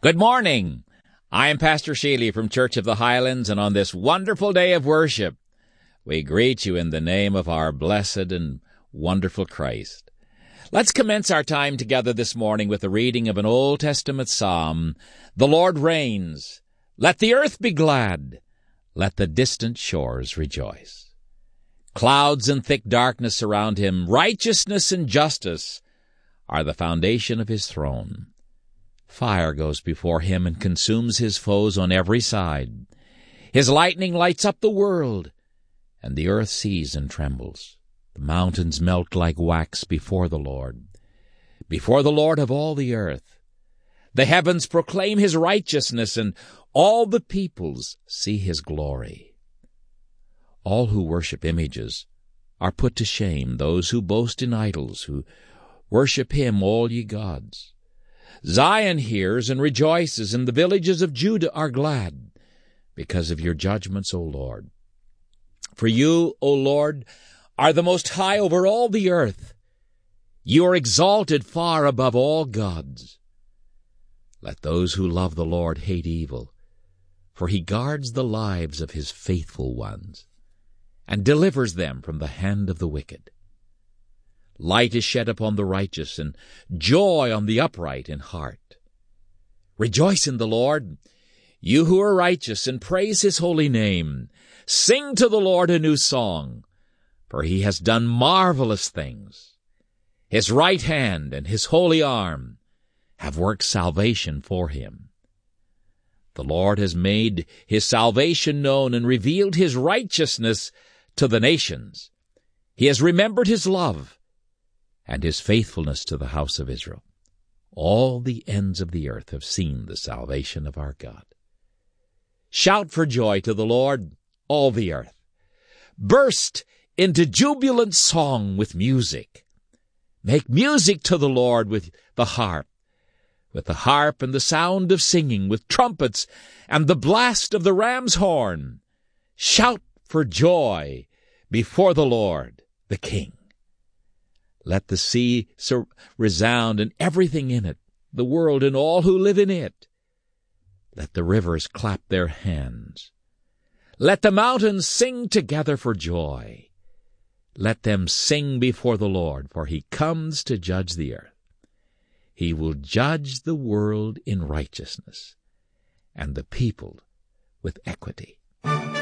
Good morning. I am Pastor Sheely from Church of the Highlands, and on this wonderful day of worship, we greet you in the name of our blessed and wonderful Christ. Let's commence our time together this morning with the reading of an Old Testament psalm. The Lord reigns. Let the earth be glad. Let the distant shores rejoice. Clouds and thick darkness surround him. Righteousness and justice are the foundation of his throne. Fire goes before him and consumes his foes on every side. His lightning lights up the world, and the earth sees and trembles. The mountains melt like wax before the Lord of all the earth. The heavens proclaim his righteousness, and all the peoples see his glory. All who worship images are put to shame, those who boast in idols, who worship him, all ye gods. Zion hears and rejoices, and the villages of Judah are glad because of your judgments, O Lord. For you, O Lord, are the most high over all the earth. You are exalted far above all gods. Let those who love the Lord hate evil, for he guards the lives of his faithful ones and delivers them from the hand of the wicked. Light is shed upon the righteous, and joy on the upright in heart. Rejoice in the Lord, you who are righteous, and praise his holy name. Sing to the Lord a new song, for he has done marvelous things. His right hand and his holy arm have worked salvation for him. The Lord has made his salvation known and revealed his righteousness to the nations. He has remembered his love and his faithfulness to the house of Israel. All the ends of the earth have seen the salvation of our God. Shout for joy to the Lord, all the earth. Burst into jubilant song with music. Make music to the Lord with the harp and the sound of singing, with trumpets and the blast of the ram's horn. Shout for joy before the Lord, the King. Let the sea resound and everything in it, the world and all who live in it. Let the rivers clap their hands. Let the mountains sing together for joy. Let them sing before the Lord, for he comes to judge the earth. He will judge the world in righteousness and the people with equity.